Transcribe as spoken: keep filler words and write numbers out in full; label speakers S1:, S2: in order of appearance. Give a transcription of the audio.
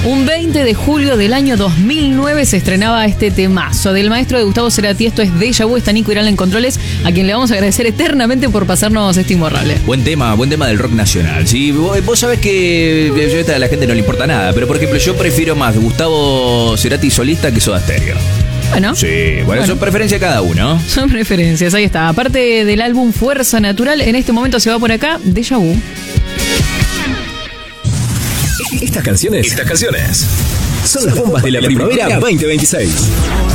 S1: Un veinte de julio del año dos mil nueve se estrenaba este temazo del maestro de Gustavo Cerati. Esto es Deja Vu, está Nico Irán en controles, a quien le vamos a agradecer eternamente por pasarnos este imborrable.
S2: Buen tema, buen tema del rock nacional. ¿Sí? Vos, vos sabés que a la gente no le importa nada, pero por ejemplo yo prefiero más Gustavo Cerati solista que Soda Stereo.
S1: Bueno.
S2: Sí, bueno, bueno, son preferencias de cada uno.
S1: Son preferencias, ahí está. Aparte del álbum Fuerza Natural, en este momento se va por acá Deja Vu.
S3: Estas canciones, Estas canciones son las bombas de la primavera veinte veintiséis.